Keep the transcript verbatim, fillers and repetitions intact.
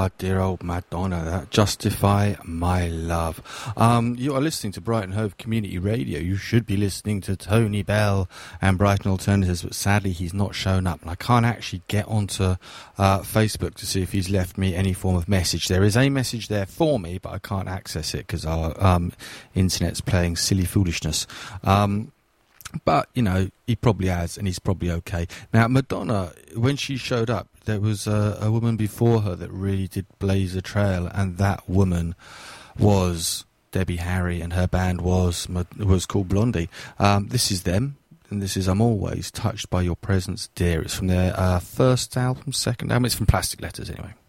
Ah, dear old Madonna, that Justify My Love. Um, you are listening to Brighton Hove Community Radio. You should be listening to Tony Bell and Brighton Alternatives, but sadly he's not shown up, and I can't actually get onto uh, Facebook to see if he's left me any form of message. There is a message there for me, but I can't access it because our um, internet's playing silly foolishness. Um, But, you know, he probably has, and he's probably okay. Now, Madonna, when she showed up, there was a, a woman before her that really did blaze a trail, and that woman was Debbie Harry, and her band was was called Blondie. Um, this is them, and this is I'm Always Touched by Your Presence, Dear. It's from their uh, first album, second album. It's from Plastic Letters, anyway.